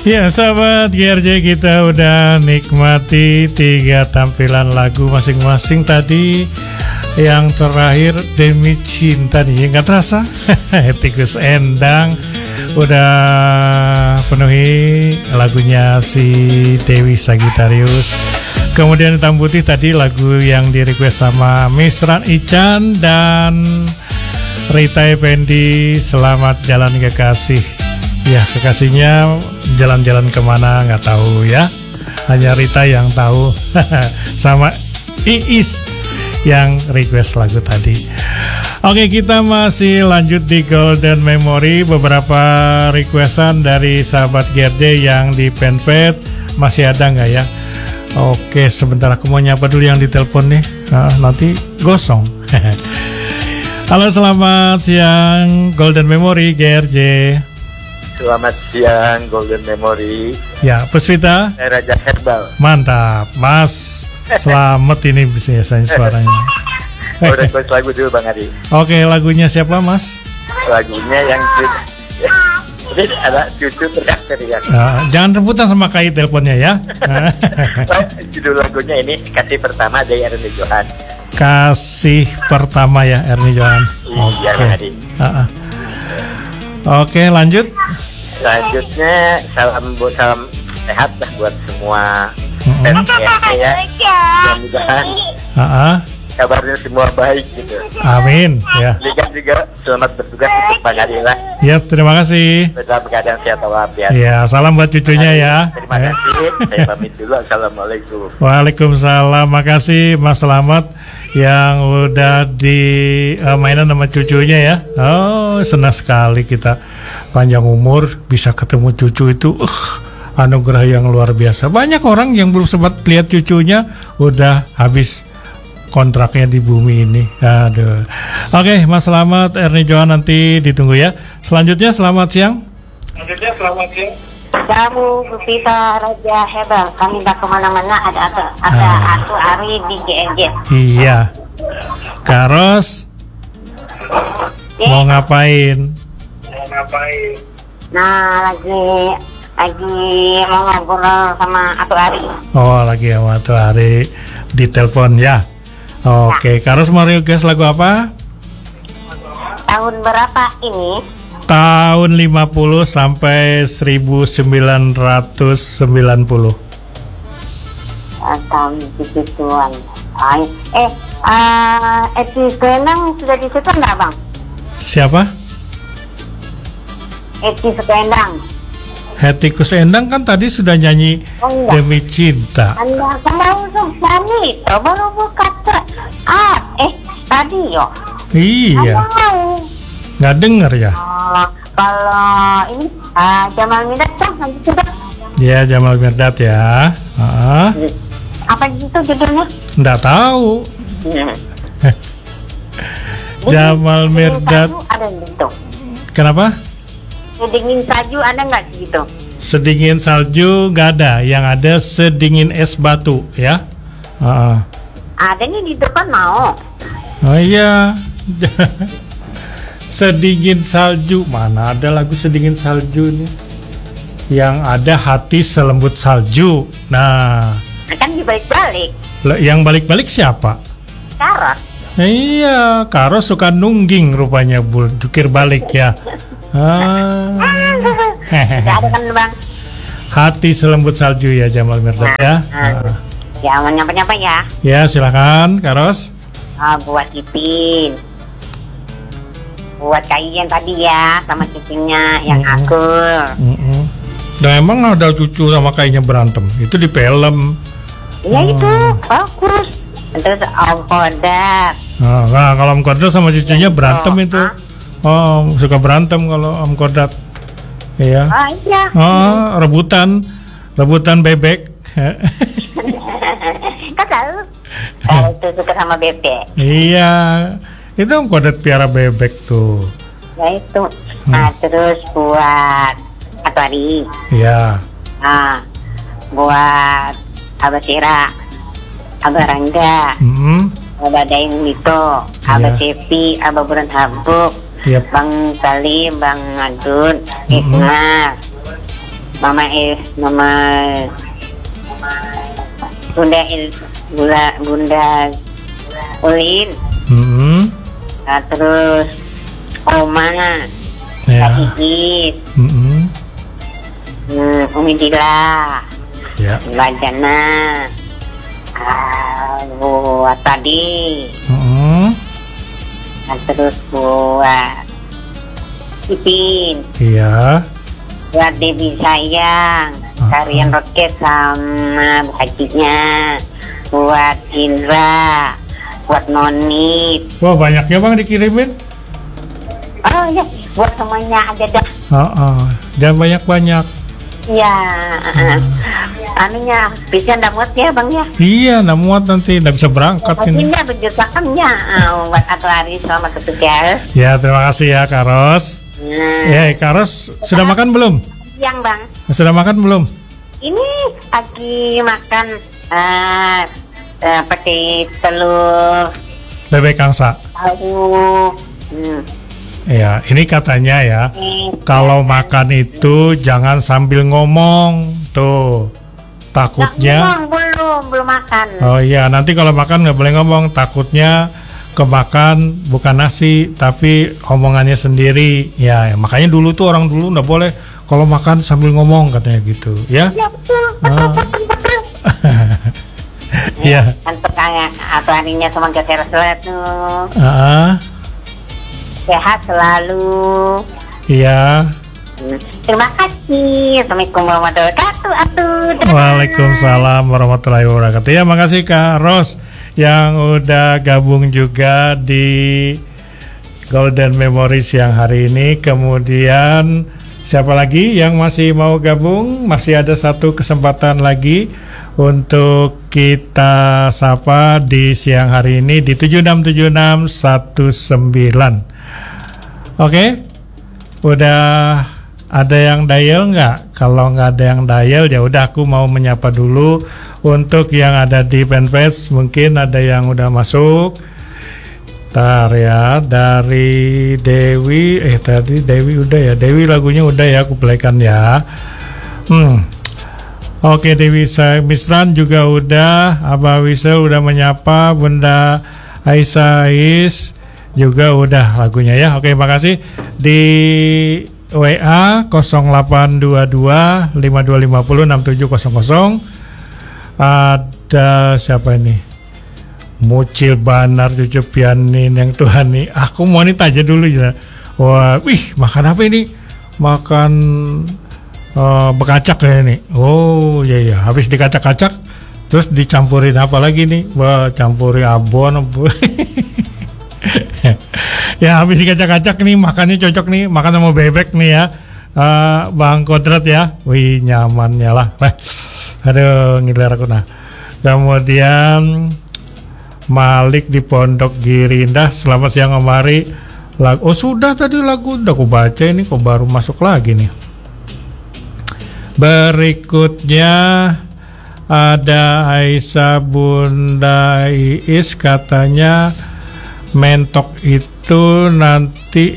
Ya sahabat GRJ, kita udah nikmati 3 tampilan lagu masing-masing tadi. Yang terakhir Demi Cinta nih, nggak terasa Tikus Endang udah penuhi lagunya si Dewi Sagittarius. Kemudian Hitam Putih tadi lagu yang di request sama Misran Ican dan Rita Effendi, Selamat Jalan Kekasih. Ya, kekasihnya jalan-jalan kemana nggak tahu ya, hanya Rita yang tahu. Sama Iis yang request lagu tadi. Oke, kita masih lanjut di Golden Memory. Beberapa requestan dari sahabat GRJ yang di fanpage masih ada nggak ya? Oke, sebentar aku mau nyapa dulu yang ditelepon nih. Nanti gosong. Halo, selamat siang Golden Memory GRJ. Selamat siang Golden Memory. Ya, Puswita. Raja Herbal. Mantap, Mas. Selamat ini biasanya suaranya. Request lagu dulu Bang Adi. Oke, lagunya siapa Mas? Lagunya yang ini ada cucu teriak-teriak. Jangan rebutan sama Kai teleponnya ya. Judul lagunya ini Kasih Pertama dari Ernie Johan. Kasih Pertama ya, Ernie Johan. Iya Bang Adi. Oke, lanjut. Selanjutnya salam sehat lah buat semua fans ya. Mudah-mudahan kabarnya semua baik gitu. Amin ya. Juga selamat bertugas untuk Bang Adi lah. Ya, terima kasih. Dalam keadaan sehat walafiat. Ya, salam buat cucunya ya. Terima kasih. Saya pamit dulu. Assalamualaikum. Waalaikumsalam. Makasih Mas Selamat yang udah di mainan sama cucunya ya. Oh, senang sekali kita panjang umur bisa ketemu cucu itu. Anugerah yang luar biasa. Banyak orang yang belum sempat lihat cucunya udah habis kontraknya di bumi ini. Aduh. Oke, Mas Selamat, Ernie Johan nanti ditunggu ya. Selanjutnya selamat siang. Kamu Puswita Raja Herbal. Kami tak kemana-mana, ada aku Ari di GNJ. Iya. Karos mau ngapain? Nah, lagi mau ngobrol sama aku Ari. Oh, lagi sama Atu Ari di telepon ya. Oke, Karos mau request lagu apa? Tahun berapa ini? Tahun 50 sampai 1990. Tahun begituan. Eti Sekendang sudah di situ enggak Bang? Siapa? Eti Sekendang. Tikus Endang kan tadi sudah nyanyi Demi Cinta. Anda langsung nyanyi, coba lu buka tadi yo. Iya. Nggak denger ya? Kalau ini Jamal Mirdad kan nanti sudah. Ya, Jamal Mirdad ya. Apa gitu judulnya? Nggak tahu. Jamal Mirdad. Ada gitu. Kenapa? Sedingin salju ada nggak gitu? Sedingin salju nggak ada, yang ada sedingin es batu ya. Adanya di depan mau. Oh iya. Sedingin salju, mana ada lagu sedingin salju nih? Yang ada Hati Selembut Salju. Nah, kan dibalik-balik. Yang balik-balik siapa? Karos. Iya, Karos suka nungging rupanya, jukir balik ya. Tidak ada kan Bang? Hati Selembut Salju ya, Jamal Mirdad ya. Jangan nyapa-nyapa ya. Ya, silakan Karos. Buat Ipin, buat kalian tadi ya, sama cucunya yang akul. Nah, emang ada cucu sama kayaknya berantem? Itu di film. Iya itu bagus. Terus Om Kodat. Nah, kalau Om Kodat sama cucunya berantem itu. Oh, suka berantem kalau Om Kodat. Iya. Iya. Rebutan bebek. Kau tahu? Itu suka sama bebek. Iya. Itu Om Kodat piara bebek tuh. Ya itu. Nah, terus buat Atwari. Iya. Nah, buat Abah Sira, Abah Rangga, Abah Daeng Wito, Abah Cepi, Abah Buran Habuk, Yep. Bang Salim, Bang Adun, Ismar, Mama Bunda Ulin. Terus Oma, Ya. Kak Igit, Umi Dila, Ya. Mbak Jana, buat tadi, terus buat Ipin, Iya. buat Dewi Sayang, Karian Roket sama Bu Hajinya, buat Indra, buat Nonit. Wah, banyaknya Bang dikirimin. Oh ya, buat semuanya aja dah. Jangan banyak-banyak. Ya, anunya bisa ndak muat ya Bang ya. Iya, nggak muat nanti, nggak bisa berangkat ini. Makinnya berjusakannya buat Atu Hari sama ketugas. Ya, terima kasih ya Kak Ros. Ya, Kak Ros sudah makan belum? Yang Bang, Sudah makan belum? ini lagi makan pakai telur Bebek angsa. tahu. Ya, ini katanya ya, kalau makan itu jangan sambil ngomong, tuh. Takutnya. Belum makan. Oh iya, nanti kalau makan nggak boleh ngomong, takutnya kemakan bukan nasi, tapi omongannya sendiri. Ya, makanya dulu tuh orang dulu nggak boleh kalau makan sambil ngomong katanya gitu, ya. Ya betul. Iya. Untuk Atu Harinya semoga sehat tuh. Sehat selalu. Iya. Terima kasih. Assalamualaikum warahmatullahi wabarakatuh. Waalaikumsalam warahmatullahi wabarakatuh. Ya, makasih Kak Ros yang udah gabung juga di Golden Memory siang hari ini. Kemudian siapa lagi yang masih mau gabung? Masih ada satu kesempatan lagi untuk kita sapa di siang hari ini di 767619. Oke, udah ada yang dial nggak? Kalau nggak ada yang dial, ya udah aku mau menyapa dulu. Untuk yang ada di fanpage, mungkin ada yang udah masuk. Ntar ya, dari Dewi, tadi Dewi udah ya. Dewi lagunya udah ya, aku playkan ya. Oke, Dewi Misran juga udah. Abah Wisel udah menyapa. Bunda Aisyah juga udah lagunya ya. Oke, makasih. Di WA 0822 5250 6700. Ada siapa ini? Mucil Banar Cucu Pianin yang Tuhan nih. Aku mau nih aja dulu ya. Wah, makan apa ini? Makan bekacak ya ini. Oh iya, habis dikacak-kacak terus dicampurin apa lagi nih? Wah, campurin abon. Ya, habis dikacak-kacak nih, makannya cocok nih, makan sama bebek nih ya. Bang Kodrat ya. Wih, nyamannya lah. Aduh, ngiler aku nah. Kemudian Malik di Pondok Giri Indah, selamat siang Om Ari. Oh, sudah tadi lagu udah aku baca, ini kok baru masuk lagi nih. Berikutnya ada Aisyah Bunda Iis, katanya mentok itu nanti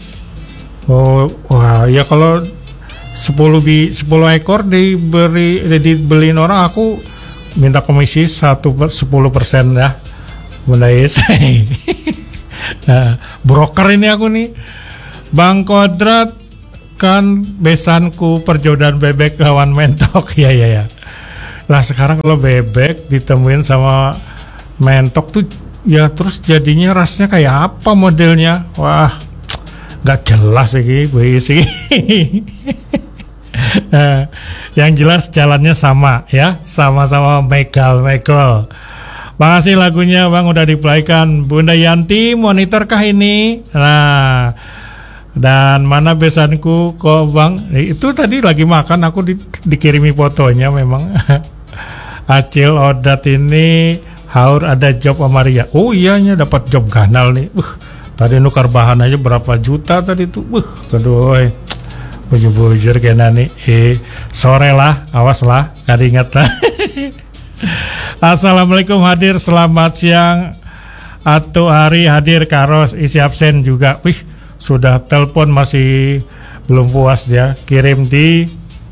wah ya kalau 10 ekor dibeliin orang, aku minta komisi 10% ya Bunda Is. Nah, broker ini aku nih. Bang Kodrat, kan besanku perjodohan bebek lawan mentok. Ya. Nah, sekarang kalau bebek ditemuin sama mentok tuh ya, terus jadinya rasnya kayak apa modelnya? Wah, nggak jelas sih gue sih. Nah, yang jelas jalannya sama ya, sama-sama Michael. Makasih lagunya Bang udah diplaykan. Bunda Yanti, monitorkah ini? Nah, dan mana besanku kok Bang? Itu tadi lagi makan, aku dikirimi fotonya memang. Acil Odat ini haur ada job sama Ria. Oh iyanya dapat job ganal nih. Tadi nukar bahan aja berapa juta tadi tuh. Aduh, bujur-bujur kena nih. Sore lah, awas lah, gak ingat lah. Assalamualaikum, hadir selamat siang. Atu Hari hadir, Karos isi absen juga. Sudah telepon masih belum puas dia. Kirim di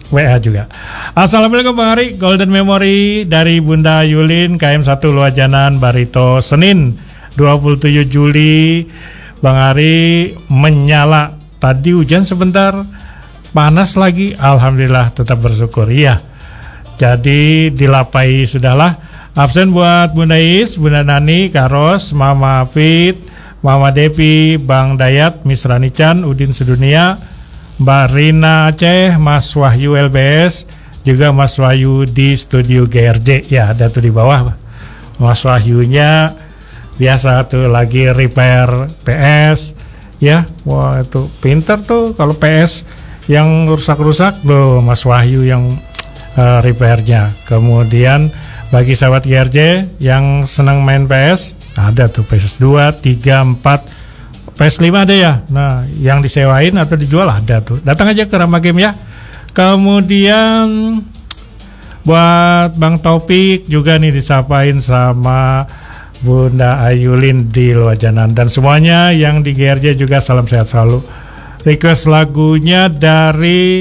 WA juga. Assalamualaikum Bang Ari, Golden Memory dari Bunda Yulin, KM1 Luajanan, Barito, Senin 27 Juli. Bang Ari, menyala. Tadi hujan sebentar, panas lagi, alhamdulillah tetap bersyukur. Iya, jadi dilapai sudahlah. Absen buat Bunda Is, Bunda Nani, Karos, Mama Fit, Mama Depi, Bang Dayat, Miss Ranican, Udin Sedunia, Mbak Rina Aceh, Mas Wahyu LBS, juga Mas Wahyu di studio GRJ. Ya, ada tuh di bawah Mas Wahyunya, biasa tuh lagi repair PS. Ya, wah itu pinter tuh kalau PS yang rusak-rusak loh, Mas Wahyu yang repairnya. Kemudian bagi sahabat GRJ yang senang main PS, ada tuh PS2, 3, 4, PS5 ada ya. Nah, yang disewain atau dijual ada tuh. Datang aja ke Rama Game ya. Kemudian buat Bang Taufik juga nih disapain sama Bunda Ayulin di Luajanan, dan semuanya yang di GRJ juga salam sehat selalu. Request lagunya dari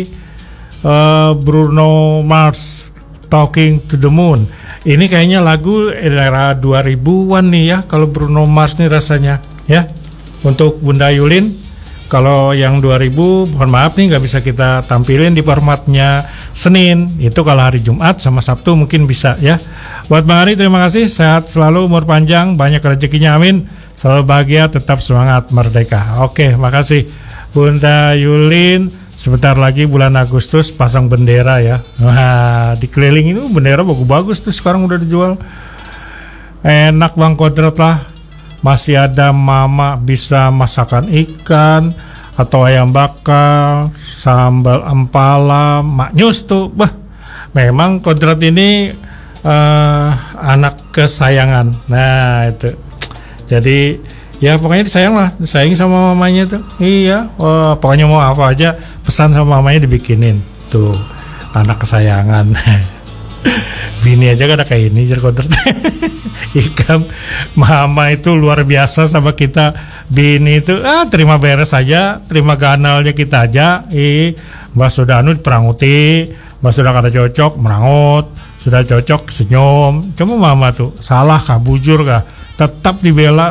Bruno Mars, Talking to the Moon. Ini kayaknya lagu era 2000-an nih ya, kalau Bruno Mars nih rasanya ya. Untuk Bunda Yulin, kalau yang 2000 mohon maaf nih nggak bisa kita tampilin di formatnya Senin. Itu kalau hari Jumat sama Sabtu mungkin bisa ya. Buat Bang Ari, terima kasih, sehat selalu, umur panjang, banyak rezekinya, amin. Selalu bahagia, tetap semangat, merdeka. Oke, makasih Bunda Yulin. Sebentar lagi bulan Agustus pasang bendera ya. Wah, dikeliling ini bendera bagus-bagus tuh, sekarang udah dijual. Enak Bang Kodrat lah. Masih ada mama bisa masakan ikan atau ayam bakar, sambal empala, maknyus tuh. Bah, memang Kodrat ini anak kesayangan. Nah itu. Jadi ya pokoknya disayang lah, disayangi sama mamanya tuh. Iya, pokoknya mau apa aja pesan sama mamanya dibikinin. Tuh, anak kesayangan. Bini aja kan kayak ini jadi Kodrat. Ikam mama itu luar biasa sama kita. Bini itu terima beres aja, terima ganalnya kita aja. Mbak sudah peranguti, Mbak sudah kada cocok merangut, sudah cocok senyum. Cuma mama tuh salah kah, bujur kah, tetap dibela.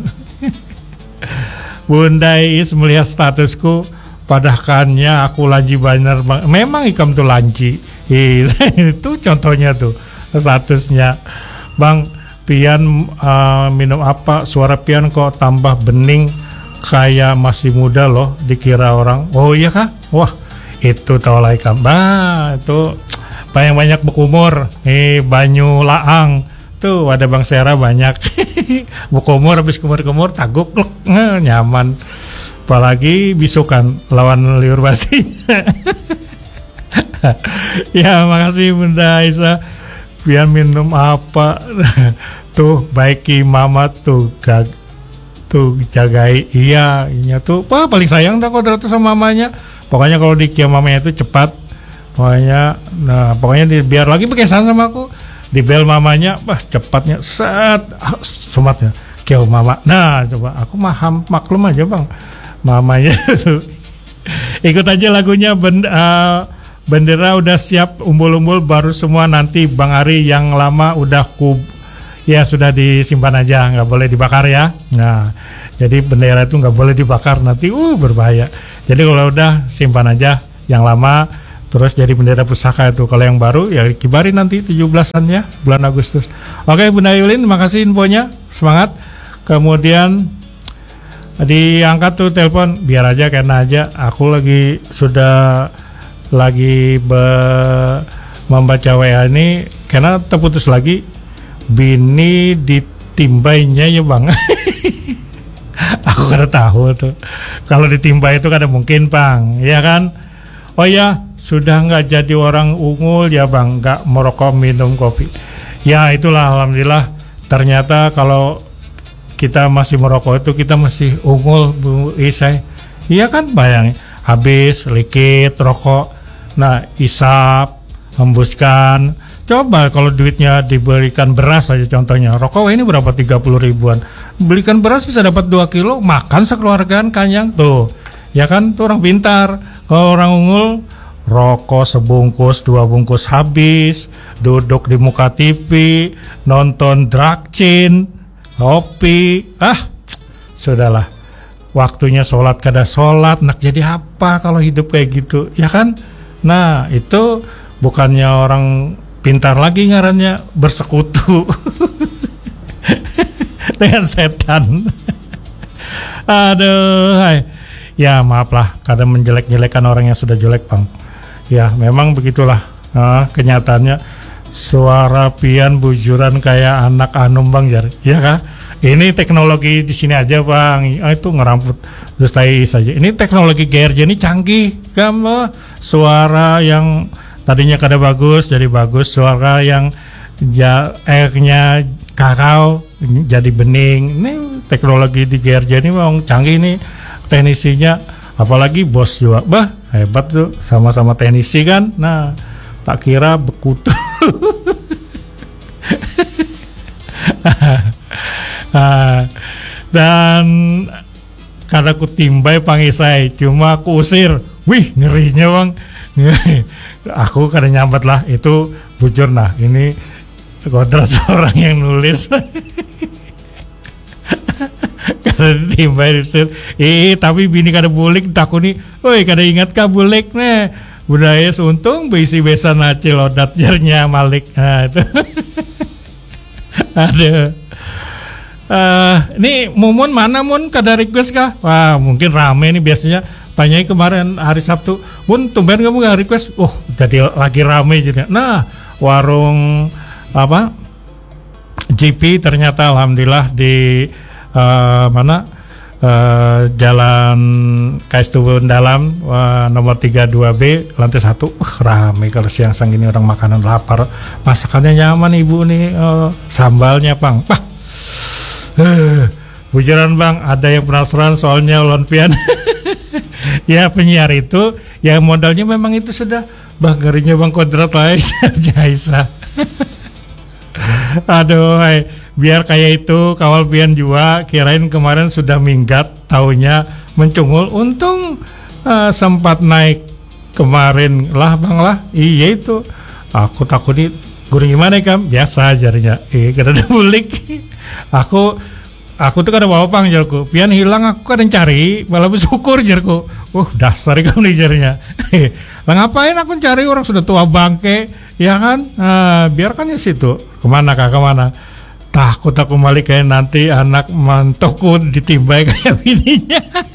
Bunda Is melihat statusku, padahalnya aku lanji banner. Memang Ikam tuh lanji. Itu contohnya tuh statusnya. Bang Pian minum apa? Suara Pian kok tambah bening, kayak masih muda loh, dikira orang. Oh iya kah? Wah, itu tau lah Ikam. Itu banyak-banyak berkumur. Banyu Laang tuh ada Bang Sera banyak. Berkumur, habis kumur-kumur taguk nyaman. Apalagi bisukan lawan liur basi. Ya, makasih Bunda Aisyah. Biar minum apa? Tuh baiki mama tuh jagai. Iya tuh. Wah, paling sayang dah Kodrat tuh sama mamanya. Pokoknya kalau di kia mamanya itu cepat. Pokoknya biar lagi berkesan sama aku. Di bel mamanya, cepatnya set sumatnya kia mama. Nah, coba aku maklum aja Bang. Mamanya. Ikut aja lagunya. Bendera udah siap, umbul-umbul baru semua, nanti Bang Ari yang lama udah sudah disimpan aja, nggak boleh dibakar ya. Nah, jadi bendera itu nggak boleh dibakar, nanti berbahaya. Jadi kalau udah simpan aja yang lama, terus jadi bendera pusaka itu. Kalau yang baru ya kibarin nanti 17-an ya, bulan Agustus. Oke Bunda Yulin, makasih infonya, semangat. Kemudian diangkat tuh telepon, biar aja karena aja aku lagi membaca WA ini karena terputus lagi. Bini ditimbainya ya Bang. Aku kada tahu tuh. Kalau ditimbai itu kada mungkin Bang, ya kan? Oh ya, sudah nggak jadi orang ungul ya Bang, nggak merokok minum kopi. Ya itulah alhamdulillah. Ternyata kalau kita masih merokok itu kita masih unggul Bu Isai. Iya kan, bayangin habis likit rokok. Nah, isap, hembuskan. Coba kalau duitnya diberikan beras aja contohnya. Rokok ini berapa? 30 ribuan. Belikan beras bisa dapat 2 kilo, makan sekeluargaan kanyang tuh. Ya kan, tuh orang pintar. Kalau orang unggul rokok sebungkus 2 bungkus habis, duduk di muka TV, nonton drakcin, kopi, sudahlah. Waktunya sholat kada sholat, nak jadi apa kalau hidup kayak gitu, ya kan? Nah itu bukannya orang pintar lagi ngarannya, bersekutu dengan setan. Aduh, hai. Ya maaf lah, kadang menjelek-jelekan orang yang sudah jelek, Bang. Ya memang begitulah kenyataannya. Suara pian bujuran kayak anak Anum, Bang, ya kah? Ini teknologi di sini aja, Bang. Itu ngeramput terus tai saja. Ini teknologi GRJ ini canggih, kamu. Suara yang tadinya kada bagus jadi bagus, suara yang airnya kakao jadi bening. Ini teknologi di GRJ ini memang canggih nih teknisinya, apalagi bos juga. Hebat tuh, sama-sama teknisi kan. Nah, tak kira bekutu. Dan karena aku timbai pangisai, cuma aku usir. Wih, ngerinya, Bang. Aku kadang nyambat lah, itu bujur. Nah, ini kodrat orang yang nulis. Karena timbai usir. Tapi bini kada bulik, takut nih. Woi, kada ingat kah bulik nih. Budaya untung bisi besan acil odat jarnya Malik. Nah, itu. Aduh. Ini Mumun mana Mun, kada request kah? Wah, mungkin rame nih biasanya. Tanyai kemarin hari Sabtu, Mun tumben kamu gak request? Jadi lagi rame jadi. Nah, warung apa? GP ternyata alhamdulillah di mana? Jalan KS Tubun Dalam, nomor 32B lantai 1. Rame kalau siang-siang ini, orang makanan lapar. Masakannya nyaman ibu nih, sambalnya, Bang. Bujuran, Bang, ada yang penasaran soalnya ulon pian. Ya penyiar itu yang modalnya memang itu sudah, Bang, ngerinya Bang kodrat lah Jaisa. Aduh, biar kayak itu kawal pian juga, kirain kemarin sudah minggat, taunya mencungul. Untung sempat naik kemarin lah, Bang lah. Iya itu, aku takut nih gurih gimana kan, biasa jarinya. Kada ada bulik. Aku tuh kada bawa, Bang, jarku. Pian hilang aku kadang cari, malah bersyukur jarku. Dasar kamu nih jarinya. Lah ngapain aku cari, orang sudah tua bangke, ya kan? Biarkan ya situ. Kemana kah, kemana? Takut aku balik kayak nanti anak mantoku ditimbai kayak bininya.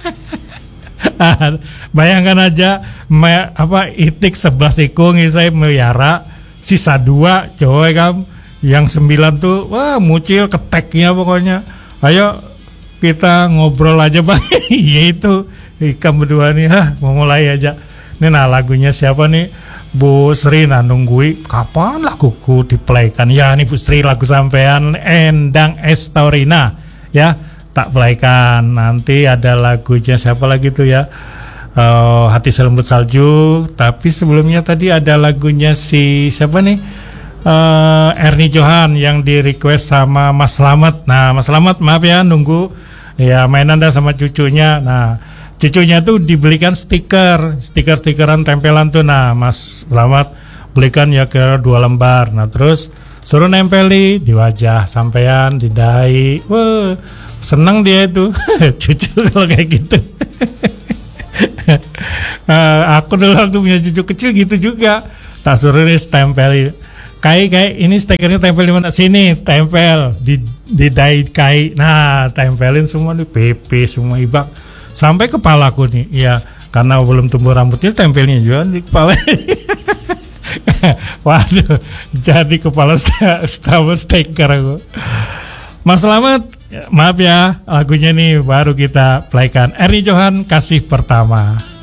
Bayangkan aja, itik 11 ikung saya melihara, sisa 2 coy kan, yang 9 tuh wah mucil keteknya pokoknya. Ayo kita ngobrol aja, Bang. Yaitu ikam berdua nih, mau mulai aja. Ini nah lagunya siapa nih? Bu Sri nunggui kapan laguku diplaykan. Ya nih Bu Sri, lagu sampean Endang Estorina ya, tak playkan. Nanti ada lagunya siapa lagi tuh ya, Hati Selembut Salju. Tapi sebelumnya tadi ada lagunya si siapa nih, Ernie Johan yang di request sama Mas Slamet. Nah Mas Slamet maaf ya nunggu ya, mainan dah sama cucunya. Nah cucunya tuh dibelikan stikeran tempelan tuh. Nah Mas Slamet belikan ya kira 2 lembar. Nah terus suruh nempeli di wajah sampean, di dahi. Wah seneng dia itu. Cucu kalau kayak gitu. Aku dulu waktu punya cucu kecil gitu juga, tak suruh nih tempeli. Kai ini stikernya tempel di mana? Sini tempel di dahi kai. Nah tempelin semua di pipi semua, ibak sampai kepalaku nih. Ya karena belum tumbuh rambutnya, tempelnya juga di kepala. Waduh, jadi kepala stiker aku. Mas Slamet, maaf ya, lagunya nih baru kita playkan. Ernie Johan, Kasih Pertama.